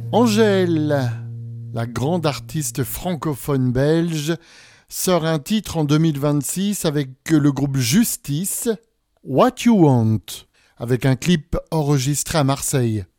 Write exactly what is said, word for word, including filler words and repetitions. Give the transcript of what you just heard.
Angèle, la grande artiste francophone belge, sort un titre en deux mille vingt-six avec le groupe Justice, What You Want, avec un clip enregistré à Marseille.